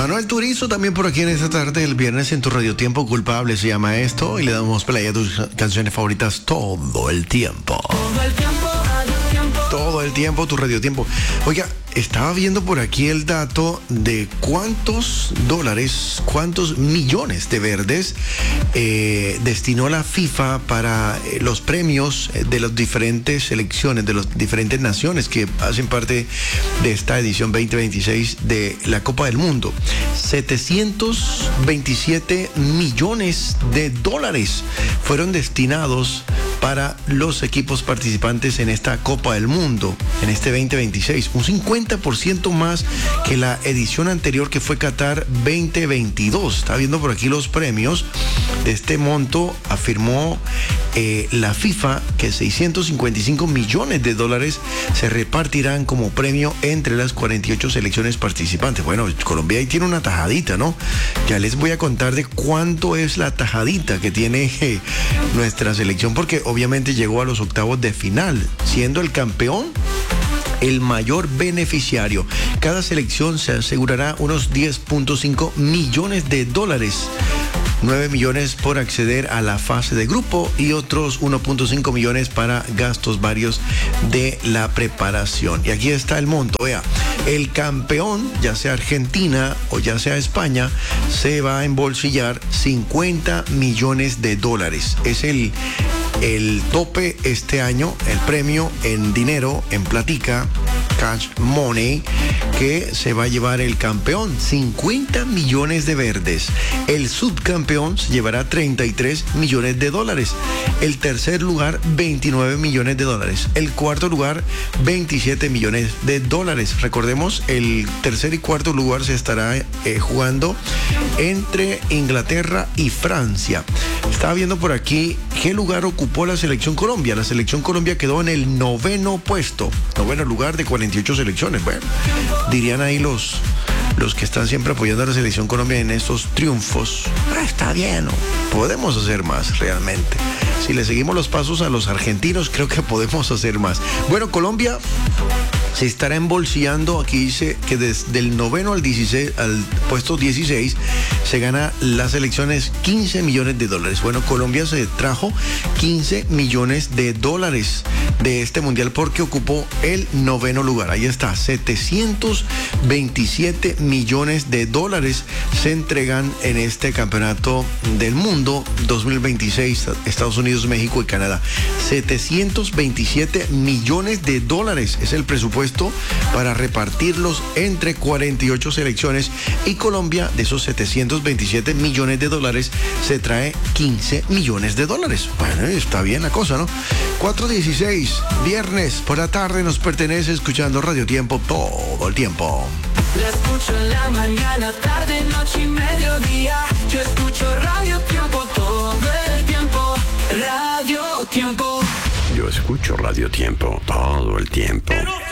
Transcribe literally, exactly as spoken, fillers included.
Manuel Turizo también por aquí en esta tarde, el viernes en tu Radio Tiempo Culpable se llama esto, y le damos play a tus canciones favoritas todo el tiempo. Todo el tiempo, Radio Tiempo. Todo el tiempo, tu Radio Tiempo. Oiga, estaba viendo por aquí el dato de cuántos dólares, cuántos millones de verdes eh, destinó la FIFA para eh, los premios de las diferentes selecciones, de las diferentes naciones que hacen parte de esta edición veinte veintiséis de la Copa del Mundo. setecientos veintisiete millones de dólares fueron destinados para los equipos participantes en esta Copa del Mundo, en este veinte veintiséis, un cincuenta por ciento más que la edición anterior, que fue Qatar veinte veintidós. Está viendo por aquí los premios de este monto. Afirmó eh, la FIFA que seiscientos cincuenta y cinco millones de dólares se repartirán como premio entre las cuarenta y ocho selecciones participantes. Bueno, Colombia ahí tiene una tajadita, ¿no? Ya les voy a contar de cuánto es la tajadita que tiene eh, nuestra selección, porque obviamente llegó a los octavos de final, siendo el campeón el mayor beneficiario. Cada selección se asegurará unos diez punto cinco millones de dólares. nueve millones por acceder a la fase de grupo y otros uno punto cinco millones para gastos varios de la preparación. Y aquí está el monto. Vea, el campeón, ya sea Argentina o ya sea España, se va a embolsillar cincuenta millones de dólares. Es el El tope este año, el premio en dinero, en platica, cash money, que se va a llevar el campeón, cincuenta millones de verdes. El subcampeón se llevará treinta y tres millones de dólares. El tercer lugar, veintinueve millones de dólares. El cuarto lugar, veintisiete millones de dólares. Recordemos, el tercer y cuarto lugar se estará eh, jugando entre Inglaterra y Francia. Estaba viendo por aquí qué lugar ocupó la selección Colombia. La selección Colombia quedó en el noveno puesto, noveno lugar de cuarenta y ocho selecciones. Bueno, dirían ahí los, los que están siempre apoyando a la selección Colombia en estos triunfos: ah, está bien, ¿no? Podemos hacer más realmente. Si le seguimos los pasos a los argentinos, creo que podemos hacer más. Bueno, Colombia se estará embolsillando, aquí dice que desde el noveno al dieciséis, al puesto dieciséis, se gana las elecciones quince millones de dólares. Bueno, Colombia se trajo quince millones de dólares de este mundial porque ocupó el noveno lugar. Ahí está, setecientos veintisiete millones de dólares se entregan en este campeonato del mundo dos mil veintiséis, Estados Unidos, México y Canadá. setecientos veintisiete millones de dólares es el presupuesto para repartirlos entre cuarenta y ocho selecciones, y Colombia, de esos setecientos veintisiete millones de dólares, se trae quince millones de dólares. Bueno, está bien la cosa, ¿no? cuatro dieciséis, viernes por la tarde, nos pertenece, escuchando Radio Tiempo todo el tiempo. La escucho en la mañana, tarde, noche y mediodía. Yo escucho Radio Tiempo todo el tiempo. Radio Tiempo. Yo escucho Radio Tiempo todo el tiempo.